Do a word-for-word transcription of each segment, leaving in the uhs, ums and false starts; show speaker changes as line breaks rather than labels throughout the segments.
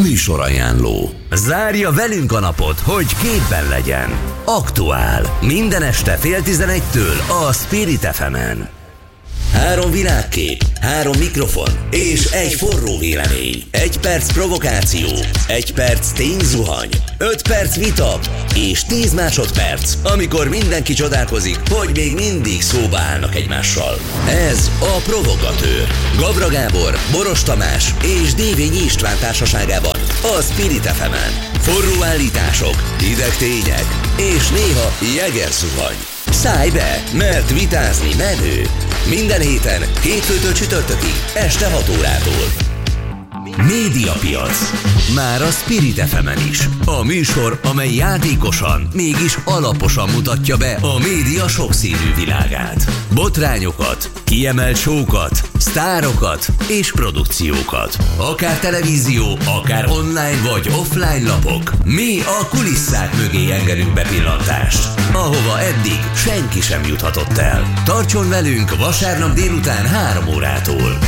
Műsorajánló. Zárja velünk a napot, hogy képben legyen. Aktuál. Minden este fél tizenegytől a Spirit ef emen. Három világkép, három mikrofon és egy forró vélemény. Egy perc provokáció, egy perc tényzuhany, öt perc vita és tíz másodperc, amikor mindenki csodálkozik, hogy még mindig szóba állnak egymással. Ez a Provogatőr. Gabra Gábor, Boros Tamás és Dévényi István társaságában a Spirit ef emen. Forró állítások, hideg tények és néha jegerzuhany. Szállj be, mert vitázni menő. Minden héten, hétfőtől csütörtökig, este hat órától. Médiapiac. Már a Spirit ef emen is. A műsor, amely játékosan, mégis alaposan mutatja be a média sokszínű világát. Botrányokat, kiemelt show-kat, sztárokat és produkciókat. Akár televízió, akár online vagy offline lapok. Mi a kulisszák mögé engedünk bepillantást, ahova eddig senki sem juthatott el. Tartson velünk vasárnap délután három órától.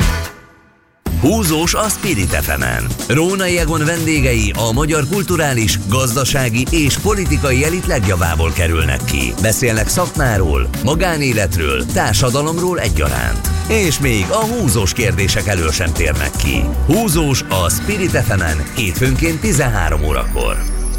Húzós a Spirit ef emen. Rónai Egon vendégei a magyar kulturális, gazdasági és politikai elit legjavából kerülnek ki. Beszélnek szakmáról, magánéletről, társadalomról egyaránt. És még a húzós kérdések elől sem térnek ki. Húzós a Spirit ef emen hétfőnként tizenhárom órakor.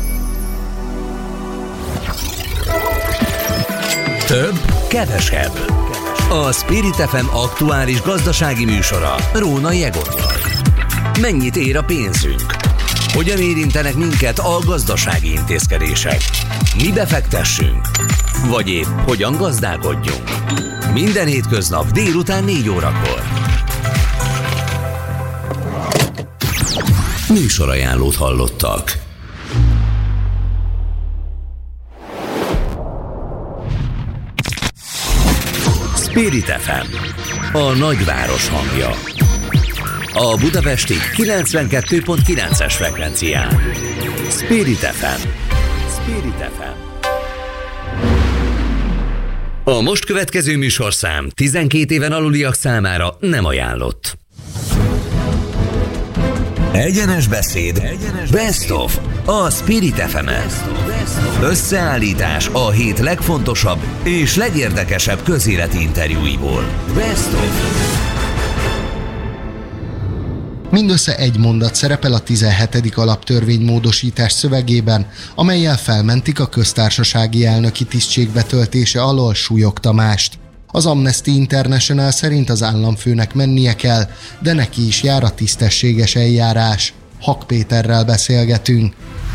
Több, kevesebb. A Spirit ef em aktuális gazdasági műsora Rónai Egonnal. Mennyit ér a pénzünk? Hogyan érintenek minket a gazdasági intézkedések? Mi befektessünk? Vagy épp hogyan gazdálkodjunk? Minden hétköznap délután négy órakor. Műsorajánlót hallottak. Spirit ef em, a nagyváros hangja. A budapesti kilencvenkettő pont kilences frekvencián. Spirit ef em. Spirit ef em. A most következő műsorszám tizenkét éven aluliak számára nem ajánlott. Egyenes beszéd, Egyenes Best beszéd. Of a Spirit ef emen. Összeállítás a hét legfontosabb és legérdekesebb közéleti interjúiból. Best Of.
Mindössze egy mondat szerepel a tizenhetedik alaptörvénymódosítás szövegében, amellyel felmentik a köztársasági elnöki tisztség betöltése alól Súlyog Tamást. Az Amnesty International szerint az államfőnek mennie kell, de neki is jár a tisztességes eljárás. Hak Péterrel beszélgetünk.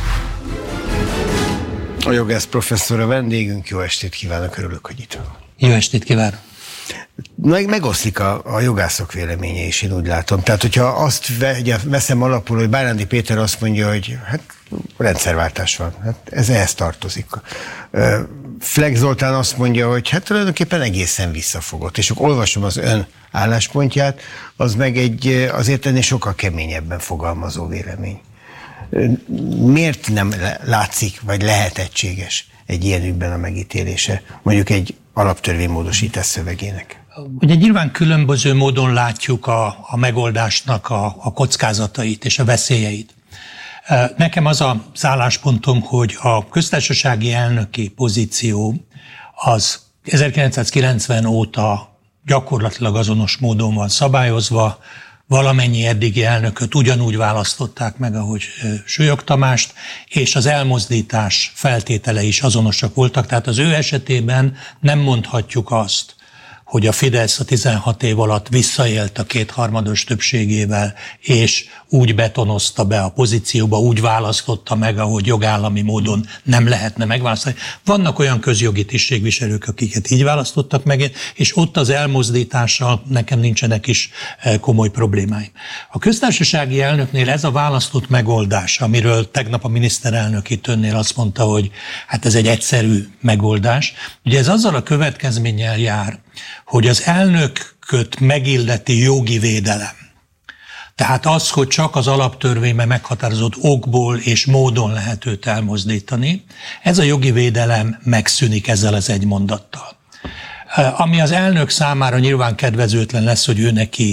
A jogász professzor a vendégünk, jó estét kívánok, örülök, hogy itt van.
Jó estét kívánok.
Meg, megoszlik a, a jogászok véleménye is, én úgy látom. Tehát, hogyha azt veszem alapul, hogy Bárándi Péter azt mondja, hogy hát rendszerváltás van, hát ez ehhez tartozik. Fleck Zoltán azt mondja, hogy hát tulajdonképpen egészen visszafogott, és akkor olvasom az ön álláspontját, az meg egy azért ennél sokkal keményebben fogalmazó vélemény. Miért nem látszik, vagy lehet egységes egy ilyen ügyben a megítélése, mondjuk egy alaptörvénymódosítás szövegének?
Ugye nyilván különböző módon látjuk a, a megoldásnak a, a kockázatait és a veszélyeit. Nekem az az álláspontom, hogy a köztársasági elnöki pozíció az ezerkilencszázkilencven óta gyakorlatilag azonos módon van szabályozva, valamennyi eddigi elnököt ugyanúgy választották meg, ahogy Súlyog Tamást, és az elmozdítás feltételei is azonosak voltak, tehát az ő esetében nem mondhatjuk azt, hogy a Fidesz a tizenhat év alatt visszaélt a kétharmados többségével, és úgy betonozta be a pozícióba, úgy választotta meg, ahogy jogállami módon nem lehetne megválasztani. Vannak olyan közjogi tisztségviselők, akiket így választottak meg, és ott az elmozdítással nekem nincsenek is komoly problémáim. A köztársasági elnöknél ez a választott megoldás, amiről tegnap a miniszterelnök itt önnél azt mondta, hogy hát ez egy egyszerű megoldás. Ugye ez azzal a következménnyel jár, hogy az elnököt megilleti jogi védelem. Tehát az, hogy csak az alaptörvényben meghatározott okból és módon lehet őt elmozdítani, ez a jogi védelem megszűnik ezzel az egy mondattal. Ami az elnök számára nyilván kedvezőtlen lesz, hogy ő neki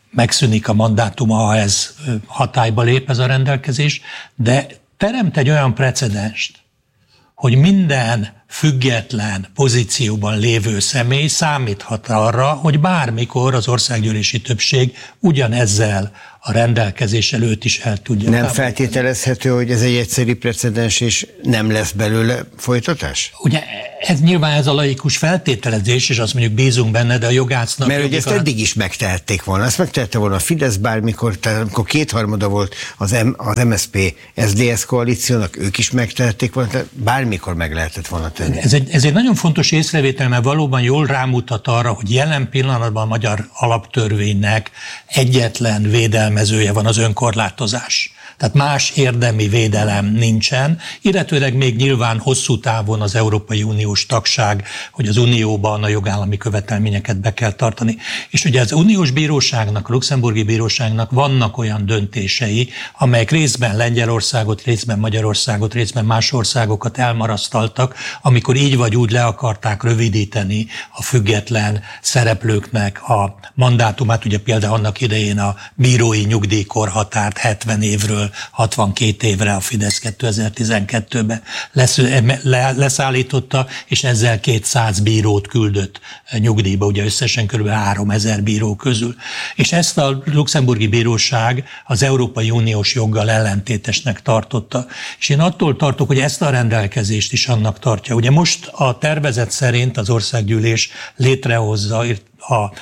megszűnik a mandátuma, ha ez hatályba lép ez a rendelkezés, de teremt egy olyan precedenst, hogy minden független pozícióban lévő személy számíthat arra, hogy bármikor az országgyűlési többség ugyanezzel a rendelkezés előtt is el tudja.
Nem feltételezhető, hogy ez egy egyszerű precedens, és nem lesz belőle folytatás?
Ugye ez nyilván ez a laikus feltételezés, és azt mondjuk bízunk benne, de a jogásznak...
Mert hogy ezt a... eddig is megtehették volna. Ezt megtehette volna a Fidesz bármikor, tehát amikor kétharmada volt az, M, az em es zé pé es dé es koalíciónak, ők is megtehették volna, tehát bármikor meg lehetett volna tenni.
Ez egy, ez egy nagyon fontos észrevétel, mert valóban jól rámutat arra, hogy jelen pillanatban a magyar alaptörvénynek egyetlen védelmezője van, az önkorlátozás. Tehát más érdemi védelem nincsen, illetőleg még nyilván hosszú távon az Európai Uniós tagság, hogy az Unióban a jogállami követelményeket be kell tartani. És ugye az Uniós Bíróságnak, a Luxemburgi Bíróságnak vannak olyan döntései, amelyek részben Lengyelországot, részben Magyarországot, részben más országokat elmarasztaltak, amikor így vagy úgy le akarták rövidíteni a független szereplőknek a mandátumát, ugye például annak idején a bírói nyugdíjkorhatárt hetven évről hatvankét évre a Fidesz kétezer-tizenkettőben lesz, le, leszállította, és ezzel kétszáz bírót küldött nyugdíjba, ugye összesen kb. háromezer bíró közül. És ezt a Luxemburgi Bíróság az Európai Uniós joggal ellentétesnek tartotta. És én attól tartok, hogy ezt a rendelkezést is annak tartja. Ugye most a tervezet szerint az országgyűlés létrehozza a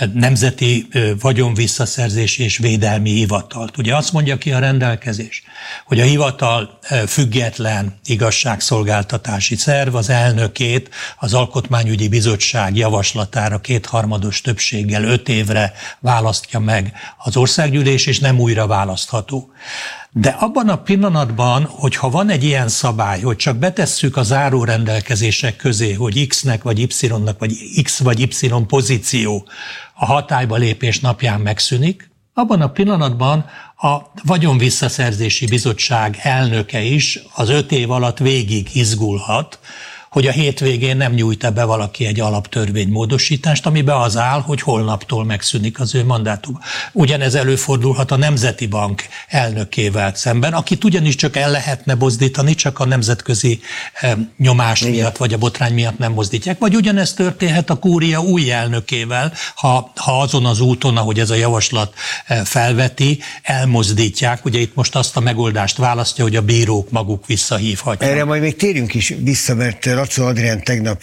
Nemzeti Vagyonvisszaszerzési és Védelmi Hivatalt. Ugye azt mondja ki a rendelkezés, hogy a hivatal független igazságszolgáltatási szerv, az elnökét az Alkotmányügyi Bizottság javaslatára kétharmados többséggel öt évre választja meg az országgyűlés, és nem újra választható. De abban a pillanatban, hogyha van egy ilyen szabály, hogy csak betesszük a záró rendelkezések közé, hogy X-nek vagy Y-nak, vagy X vagy Y pozíció a hatályba lépés napján megszűnik, abban a pillanatban a Vagyonvisszaszerzési Bizottság elnöke is az öt év alatt végig izgulhat, hogy a hétvégén nem nyújt be valaki egy alaptörvénymódosítást, amiben az áll, hogy holnaptól megszűnik az ő mandátuma. Ugyanez előfordulhat a Nemzeti Bank elnökével szemben, akit ugyanis csak el lehetne mozdítani, csak a nemzetközi nyomás Igen. miatt, vagy a botrány miatt nem mozdítják. Vagy ugyanez történhet a kúria új elnökével, ha, ha azon az úton, ahogy ez a javaslat felveti, elmozdítják. Ugye itt most azt a megoldást választja, hogy a bírók maguk visszahívhatják.
Erre majd még térjünk is vissza, mert Lacó Adrián tegnap,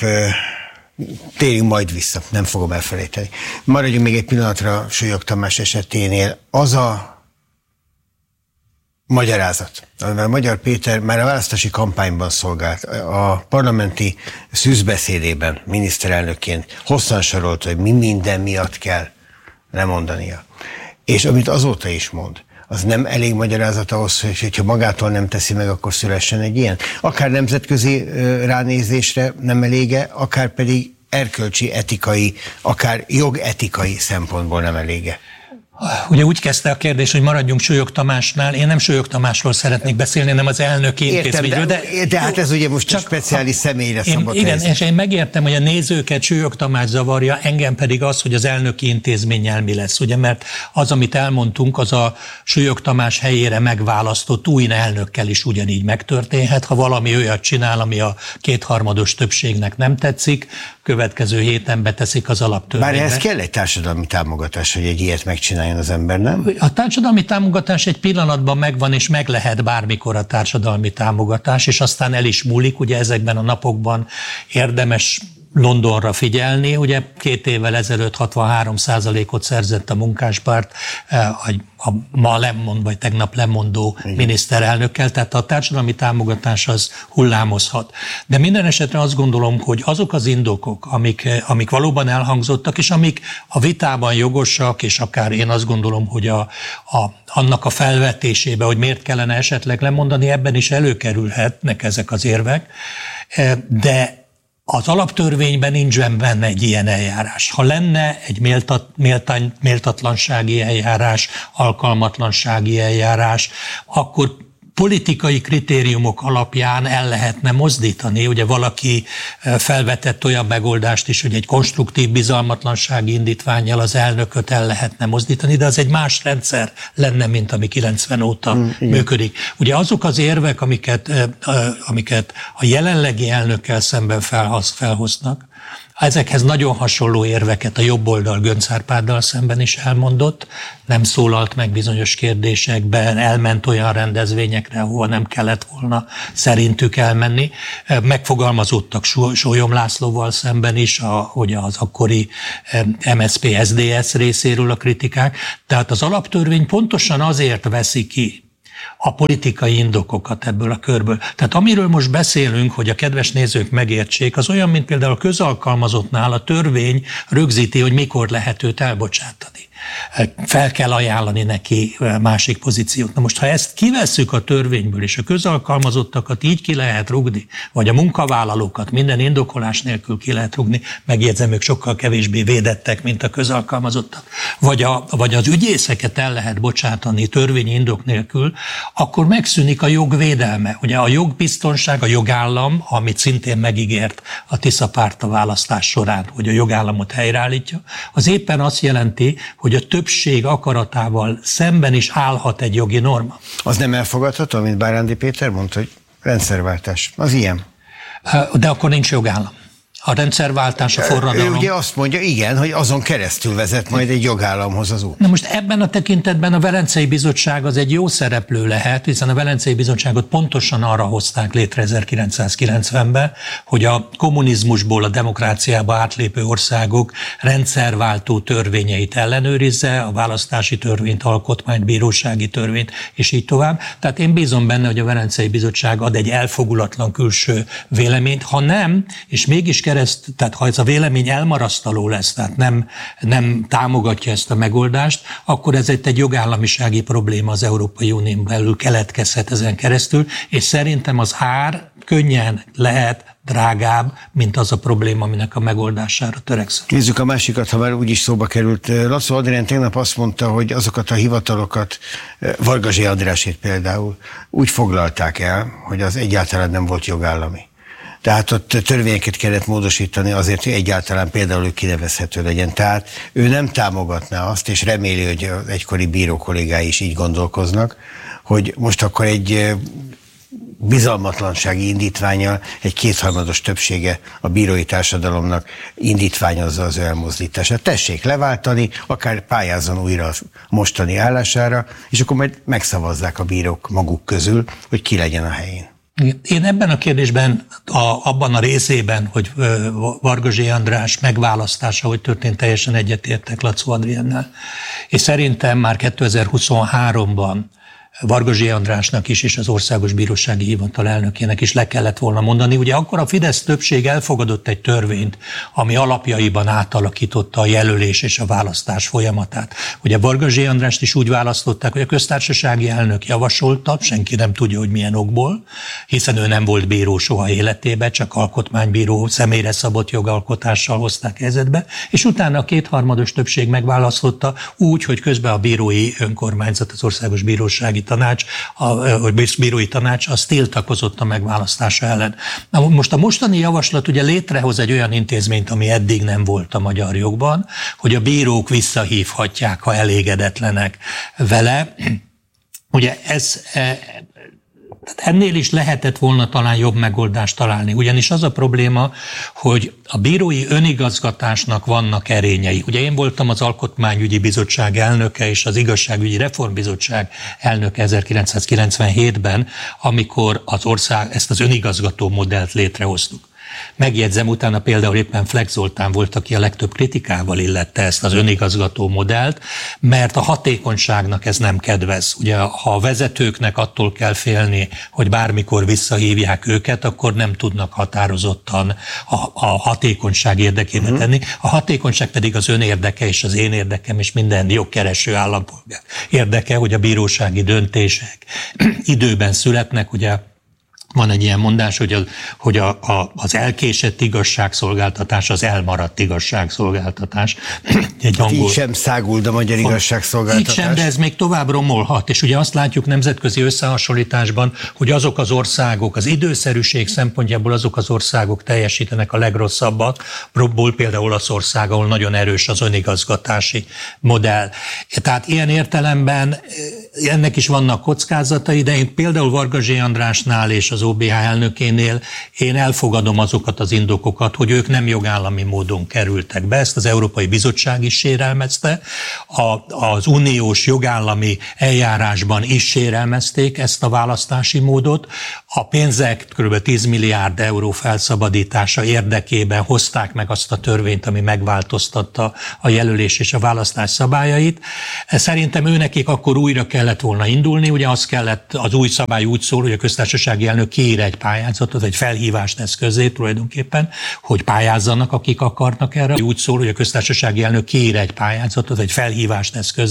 térjünk majd vissza, nem fogom elfelejteni. Maradjunk még egy pillanatra Súlyog Tamás eseténél. Az a magyarázat, amivel Magyar Péter már a választási kampányban szolgált, a parlamenti szűzbeszédében miniszterelnökként hosszan sorolt, hogy mi minden miatt kell lemondania. És amit azóta is mond, az nem elég magyarázat ahhoz, hogy hogyha magától nem teszi meg, akkor szülessen egy ilyen. Akár nemzetközi ránézésre nem elége, akár pedig erkölcsi, etikai, akár jogetikai szempontból nem elége.
Ugye úgy kezdte a kérdés, hogy maradjunk Súlyog Tamásnál. Én nem Súlyog Tamásról szeretnék beszélni, hanem az elnöki intézményről.
De, de, de hát ez ugye most csak speciális személyre szabad.
Igen, és én megértem, hogy a nézőket Súlyog Tamás zavarja, engem pedig az, hogy az elnöki intézménnyel mi lesz. Ugye, mert az, amit elmondtunk, az a Súlyog Tamás helyére megválasztott új elnökkel is ugyanígy megtörténhet. Ha valami olyat csinál, ami a kétharmados többségnek nem tetszik, következő héten beteszik az alaptörvénybe.
Bár ez kell egy társadalmi támogatás, hogy egy ilyet megcsináljon az ember, nem?
A társadalmi támogatás egy pillanatban megvan, és meg lehet bármikor a társadalmi támogatás, és aztán el is múlik, ugye ezekben a napokban érdemes Londonra figyelni, ugye két évvel ezelőtt hatvanhárom százalékot szerzett a Munkáspárt a ma lemond, vagy tegnap lemondó Igen. miniszterelnökkel, tehát a társadalmi támogatás az hullámozhat. De minden esetre azt gondolom, hogy azok az indokok, amik, amik valóban elhangzottak, és amik a vitában jogosak, és akár én azt gondolom, hogy a, a, annak a felvetésébe, hogy miért kellene esetleg lemondani, ebben is előkerülhetnek ezek az érvek, de az alaptörvényben nincsen benne egy ilyen eljárás. Ha lenne egy méltat, méltán, méltatlansági eljárás, alkalmatlansági eljárás, akkor politikai kritériumok alapján el lehetne mozdítani. Ugye valaki felvetett olyan megoldást is, hogy egy konstruktív bizalmatlansági indítvánnyal az elnököt el lehetne mozdítani, de az egy más rendszer lenne, mint ami kilencven óta mm, működik. Ugye azok az érvek, amiket, amiket a jelenlegi elnökkel szemben felhoznak, ezekhez nagyon hasonló érveket a jobb oldal Göncz Árpáddal szemben is elmondott, nem szólalt meg bizonyos kérdésekben, elment olyan rendezvényekre, ahova nem kellett volna szerintük elmenni. Megfogalmazódtak Sólyom Lászlóval szemben is, a, hogy az akkori em es zé pé es zé dé es részéről a kritikák. Tehát az alaptörvény pontosan azért veszi ki a politikai indokokat ebből a körből. Tehát amiről most beszélünk, hogy a kedves nézők megértsék, az olyan, mint például a közalkalmazottnál a törvény rögzíti, hogy mikor lehet őt elbocsátani. Fel kell ajánlani neki másik pozíciót. Na most, ha ezt kivesszük a törvényből, és a közalkalmazottakat így ki lehet rugni, vagy a munkavállalókat minden indokolás nélkül ki lehet rugni, megjegyzem, ők sokkal kevésbé védettek, mint a közalkalmazottak, vagy, a, vagy az ügyészeket el lehet bocsátani törvényi indok nélkül, akkor megszűnik a jogvédelme. Ugye a jogbiztonság, a jogállam, amit szintén megígért a Tisza párt a választás során, hogy a jogállamot helyreállítja, az éppen azt jelenti, hogy a többség akaratával szemben is állhat egy jogi norma.
Az nem elfogadható, mint Bárándi Péter mondta, hogy rendszerváltás. Az ilyen.
De akkor nincs jogállam. A rendszerváltás, a forradalom.
Ő ugye azt mondja, igen, hogy azon keresztül vezet majd egy jogállamhoz az út.
Na most ebben a tekintetben a Velencei Bizottság az egy jó szereplő lehet, hiszen a Velencei Bizottságot pontosan arra hozták létre ezerkilencszázkilencvenben, hogy a kommunizmusból a demokráciába átlépő országok rendszerváltó törvényeit ellenőrizze, a választási törvényt, alkotmányt, bírósági törvényt, és így tovább. Tehát én bízom benne, hogy a Velencei Bizottság ad egy elfogulatlan külső véleményt, ha nem, és mégis kereszt, tehát ha ez a vélemény elmarasztaló lesz, tehát nem, nem támogatja ezt a megoldást, akkor ez egy jogállamisági probléma az Európai Unión belül keletkezhet ezen keresztül, és szerintem az ár könnyen lehet drágább, mint az a probléma, aminek a megoldására törekszünk.
Nézzük a másikat, ha már úgyis szóba került. Laczó Adrián tegnap azt mondta, hogy azokat a hivatalokat, Varga Zsé Andrásét például, úgy foglalták el, hogy az egyáltalán nem volt jogállami. Tehát ott törvényeket kellett módosítani azért, hogy egyáltalán például ő kinevezhető legyen. Tehát ő nem támogatná azt, és reméli, hogy az egykori bíró kollégái is így gondolkoznak, hogy most akkor egy bizalmatlansági indítvánnyal egy kétharmados többsége a bírói társadalomnak indítványozza az ő elmozdítását. Tessék leváltani, akár pályázzon újra a mostani állására, és akkor majd megszavazzák a bírók maguk közül, hogy ki legyen a helyén.
Én ebben a kérdésben, a, abban a részében, hogy Varga Zsé András megválasztása, hogy történt, teljesen egyetértek Laczó Adriánnal. És szerintem már kétezer-huszonháromban Varga Zsé Andrásnak is, és az Országos Bírósági Hivatal elnökének is le kellett volna mondani. Ugye akkor a Fidesz többség elfogadott egy törvényt, ami alapjaiban átalakította a jelölés és a választás folyamatát. Ugye Varga Zsé Andrást is úgy választották, hogy a köztársasági elnök javasolta, senki nem tudja, hogy milyen okból, hiszen ő nem volt bíró soha életében, csak alkotmánybíró személyre szabott jogalkotással hozták helyzetbe, és utána a kétharmados többség megválasztotta úgy, hogy közben a bírói önkormányzat, az Országos Bírósági Tanács, a, vagy bírói tanács, az tiltakozott a megválasztása ellen. Na, most a mostani javaslat ugye létrehoz egy olyan intézményt, ami eddig nem volt a magyar jogban, hogy a bírók visszahívhatják, ha elégedetlenek vele. Ugye ez... Tehát ennél is lehetett volna talán jobb megoldást találni, ugyanis az a probléma, hogy a bírói önigazgatásnak vannak erényei. Ugye én voltam az Alkotmányügyi Bizottság elnöke és az Igazságügyi Reformbizottság elnöke ezerkilencszázkilencvenhétben, amikor az ország ezt az önigazgató modellt létrehoztuk. Megjegyzem, utána például éppen Fleck Zoltán volt, aki a legtöbb kritikával illette ezt az önigazgató modellt, mert a hatékonyságnak ez nem kedvez. Ugye, ha a vezetőknek attól kell félni, hogy bármikor visszahívják őket, akkor nem tudnak határozottan a, a hatékonyság érdekében uh-huh. tenni. A hatékonyság pedig az ön érdeke és az én érdekem és minden jogkereső állampolgár érdeke, hogy a bírósági döntések időben születnek, ugye Van egy ilyen mondás, hogy, az, hogy a, a, az elkésett igazságszolgáltatás az elmaradt igazságszolgáltatás. Egy
hát így sem száguld a magyar igazságszolgáltatás.
Így sem, de ez még tovább romolhat. És ugye azt látjuk nemzetközi összehasonlításban, hogy azok az országok, az időszerűség szempontjából azok az országok teljesítenek a legrosszabbat, például Olaszország, ahol nagyon erős az önigazgatási modell. Tehát ilyen értelemben ennek is vannak kockázatai, de én például Varga Zsé Andrásnál és az o bé há elnökénél én elfogadom azokat az indokokat, hogy ők nem jogállami módon kerültek be. Ezt az Európai Bizottság is sérelmezte, a, az uniós jogállami eljárásban is sérelmezték ezt a választási módot. A pénzek kb. tíz milliárd euró felszabadítása érdekében hozták meg azt a törvényt, ami megváltoztatta a jelölés és a választás szabályait. Szerintem őnekik akkor újra kellett volna indulni, ugye az kellett, az új szabály úgy szól, hogy a köztársasági elnök kiír egy pályázatot, egy felhívást tesz közzé tulajdonképpen, hogy pályázzanak, akik akarnak erre. Úgy szól, hogy a köztársasági elnök kiír egy pályázatot, egy felhívást tesz közzé.